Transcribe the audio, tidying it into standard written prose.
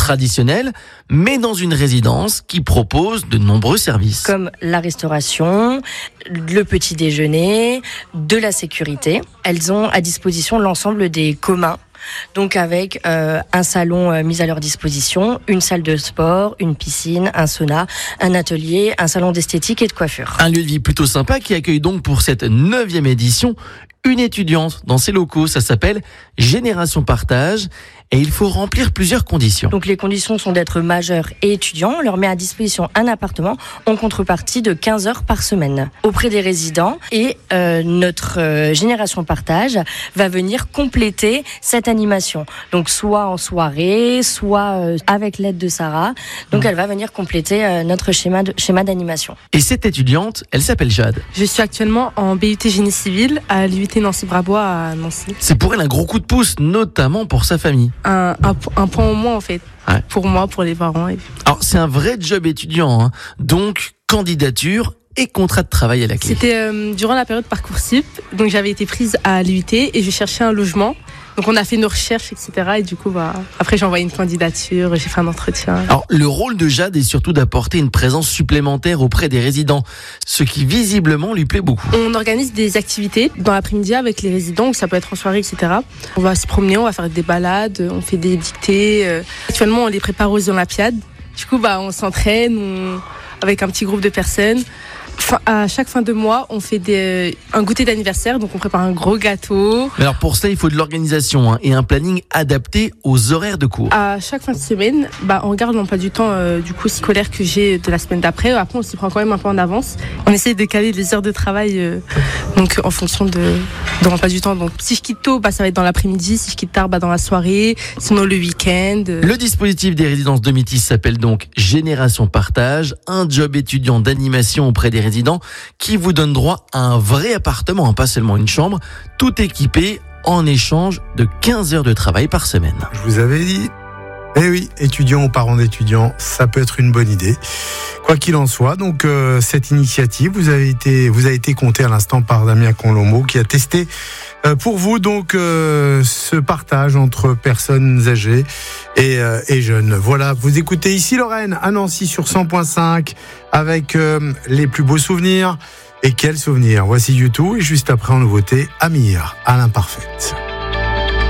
traditionnelle, mais dans une résidence qui propose de nombreux services. Comme la restauration, le petit déjeuner, de la sécurité. Elles ont à disposition l'ensemble des communs. Donc avec un salon mis à leur disposition, une salle de sport, une piscine, un sauna, un atelier, un salon d'esthétique et de coiffure. Un lieu de vie plutôt sympa qui accueille donc pour cette 9e édition une étudiante dans ses locaux. Ça s'appelle Génération Partage et il faut remplir plusieurs conditions. Donc les conditions sont d'être majeur et étudiant. On leur met à disposition un appartement en contrepartie de 15 heures par semaine auprès des résidents et notre Génération Partage va venir compléter cette animation. Donc soit en soirée, soit avec l'aide de Sarah. Donc elle va venir compléter notre schéma d'animation. Et cette étudiante, elle s'appelle Jade. Je suis actuellement en BUT Génie Civil à l'UT Nancy-Brabois à Nancy. C'est pour elle un gros coup de pouce, notamment pour sa famille. Un point au moins en fait, Ouais. pour moi, pour les parents. Alors c'est un vrai job étudiant, hein. Donc candidature et contrat de travail à la clé. C'était durant la période Parcoursup, donc j'avais été prise à l'UT et je cherchais un logement. Donc on a fait nos recherches, etc. Et du coup, après j'ai envoyé une candidature, j'ai fait un entretien. Alors le rôle de Jade est surtout d'apporter une présence supplémentaire auprès des résidents, ce qui visiblement lui plaît beaucoup. On organise des activités dans l'après-midi avec les résidents, donc ça peut être en soirée, etc. On va se promener, on va faire des balades, on fait des dictées. Actuellement, on les prépare aux Olympiades. Du coup, on s'entraîne avec un petit groupe de personnes. À chaque fin de mois, on fait un goûter d'anniversaire, donc on prépare un gros gâteau. Mais alors pour ça, il faut de l'organisation, hein, et un planning adapté aux horaires de cours. À chaque fin de semaine, on regarde l'emploi du temps scolaire que j'ai de la semaine d'après. Après, on s'y prend quand même un peu en avance. On essaie de caler les heures de travail donc en fonction de l'emploi du temps. Donc si je quitte tôt, ça va être dans l'après-midi. Si je quitte tard, dans la soirée. Sinon le week-end. Le dispositif des résidences Domitis s'appelle donc Génération Partage, un job étudiant d'animation auprès des résidents qui vous donne droit à un vrai appartement, pas seulement une chambre, tout équipé en échange de 15 heures de travail par semaine. Je vous avais dit, oui, étudiants ou parents d'étudiants, ça peut être une bonne idée. Quoi qu'il en soit, donc cette initiative vous a été comptée à l'instant par Damien Colombo qui a testé pour vous donc ce partage entre personnes âgées et jeunes. Voilà, vous écoutez ici Lorraine à Nancy sur 100.5 avec les plus beaux souvenirs. Et quels souvenirs? Voici U2 et juste après en nouveauté Amir à l'imparfaite.